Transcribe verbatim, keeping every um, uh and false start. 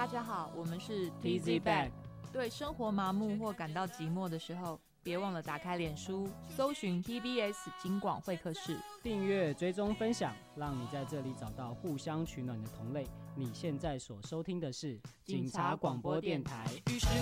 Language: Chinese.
家好，我们是 T Z Bag。 对生活麻木或感到寂寞的时候，别忘了打开脸书，搜寻 T B S 警广会客室， 订阅、追踪、分享，让你在这里找到互相取暖的同类。你现在所收听的是警察广播电台。